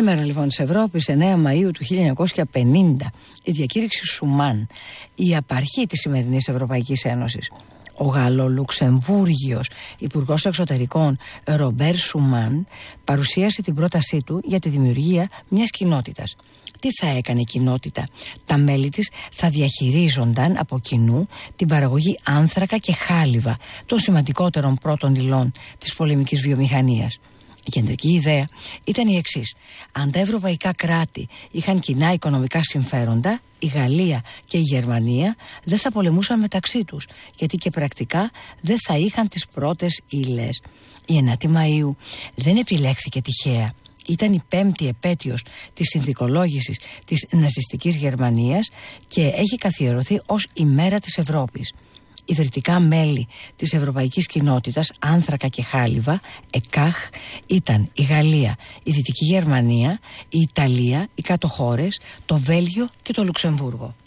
Σήμερα λοιπόν της Ευρώπης, 9 Μαΐου του 1950, η διακήρυξη Σουμάν, η απαρχή της σημερινής Ευρωπαϊκής Ένωσης, ο Γαλλο-Λουξεμβούργιος Υπουργός Εξωτερικών Ρομπέρ Σουμάν παρουσίασε την πρότασή του για τη δημιουργία μιας κοινότητας. Τι θα έκανε η κοινότητα? Τα μέλη της θα διαχειρίζονταν από κοινού την παραγωγή άνθρακα και χάλιβα, των σημαντικότερων πρώτων υλών της πολεμικής βιομηχανίας. Η κεντρική ιδέα ήταν η εξής: αν τα ευρωπαϊκά κράτη είχαν κοινά οικονομικά συμφέροντα, η Γαλλία και η Γερμανία δεν θα πολεμούσαν μεταξύ τους, γιατί και πρακτικά δεν θα είχαν τις πρώτες ύλες. Η 9η Μαΐου δεν επιλέχθηκε τυχαία. Ήταν η 5η επέτειος της συνθηκολόγησης της ναζιστικής Γερμανίας και έχει καθιερωθεί ως η μέρα της Ευρώπης. Ιδρυτικά μέλη της Ευρωπαϊκής Κοινότητας Άνθρακα και Χάλιβα, ΕΚΑΧ, ήταν η Γαλλία, η Δυτική Γερμανία, η Ιταλία, οι κάτω χώρες, το Βέλγιο και το Λουξεμβούργο.